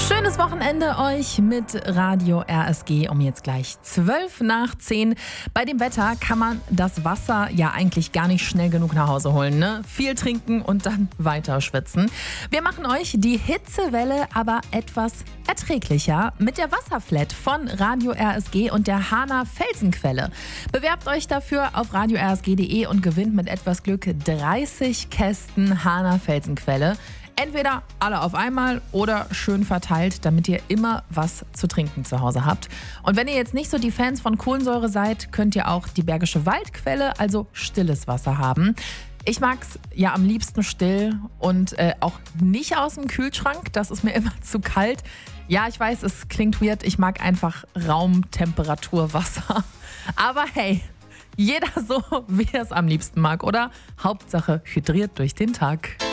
Schönes Wochenende euch mit Radio RSG um jetzt gleich 10:12. Bei dem Wetter kann man das Wasser ja eigentlich gar nicht schnell genug nach Hause holen, ne? Viel trinken und dann weiter schwitzen. Wir machen euch die Hitzewelle aber etwas erträglicher mit der Wasserflat von Radio RSG und der Hahner Felsenquelle. Bewerbt euch dafür auf radiorsg.de und gewinnt mit etwas Glück 30 Kästen Hahner Felsenquelle. Entweder alle auf einmal oder schön verteilt, damit ihr immer was zu trinken zu Hause habt. Und wenn ihr jetzt nicht so die Fans von Kohlensäure seid, könnt ihr auch die Bergische Waldquelle, also stilles Wasser haben. Ich mag's ja am liebsten still und auch nicht aus dem Kühlschrank. Das ist mir immer zu kalt. Ja, ich weiß, es klingt weird. Ich mag einfach Raumtemperaturwasser. Aber hey, jeder so, wie er es am liebsten mag, oder? Hauptsache hydriert durch den Tag.